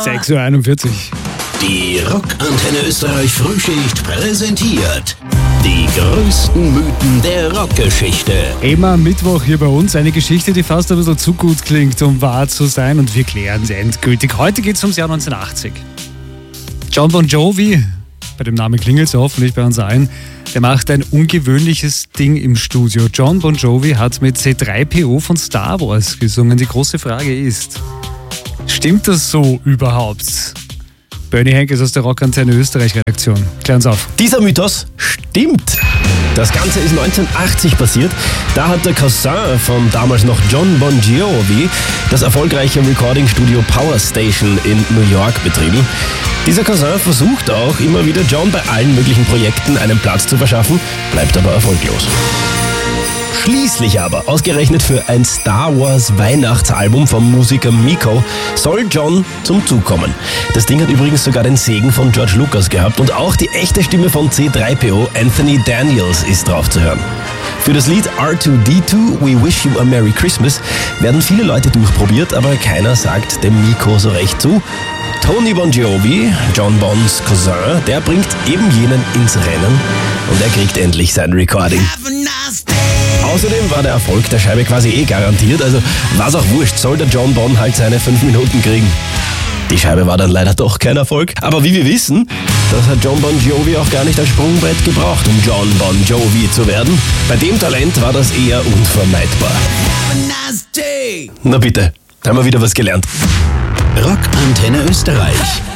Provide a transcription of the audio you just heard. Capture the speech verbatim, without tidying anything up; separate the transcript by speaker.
Speaker 1: sechs Uhr einundvierzig.
Speaker 2: Die Rockantenne Österreich Frühschicht präsentiert die größten Mythen der Rockgeschichte.
Speaker 1: Immer am Mittwoch hier bei uns eine Geschichte, die fast ein bisschen zu gut klingt, um wahr zu sein, und wir klären sie endgültig. Heute geht es ums Jahr neunzehnhundertachtzig. Jon Bon Jovi, bei dem Namen klingelt es hoffentlich bei uns allen, der macht ein ungewöhnliches Ding im Studio. Jon Bon Jovi hat mit C drei P O von Star Wars gesungen. Die große Frage ist, stimmt das so überhaupt? Bernie Henkes aus der Rockantenne Österreich-Redaktion. Klär uns auf.
Speaker 3: Dieser Mythos stimmt. Das Ganze ist neunzehnhundertachtzig passiert. Da hat der Cousin von damals noch Jon Bon Jovi das erfolgreiche Recording-Studio Power Station in New York betrieben. Dieser Cousin versucht auch immer wieder Jon bei allen möglichen Projekten einen Platz zu verschaffen, bleibt aber erfolglos. Schließlich aber, ausgerechnet für ein Star Wars Weihnachtsalbum vom Musiker Miko, soll Jon zum Zug kommen. Das Ding hat übrigens sogar den Segen von George Lucas gehabt und auch die echte Stimme von C drei P O, Anthony Daniels, ist drauf zu hören. Für das Lied R zwei D zwei, We Wish You a Merry Christmas, werden viele Leute durchprobiert, aber keiner sagt dem Miko so recht zu. Tony Bon Jovi, Jon Bons Cousin, der bringt eben jenen ins Rennen und er kriegt endlich sein Recording. Außerdem war der Erfolg der Scheibe quasi eh garantiert, also war's auch wurscht, soll der Jon Bon halt seine fünf Minuten kriegen. Die Scheibe war dann leider doch kein Erfolg, aber wie wir wissen, das hat Jon Bon Jovi auch gar nicht als Sprungbrett gebraucht, um Jon Bon Jovi zu werden. Bei dem Talent war das eher unvermeidbar. Na bitte, haben wir wieder was gelernt.
Speaker 2: Rockantenne Österreich.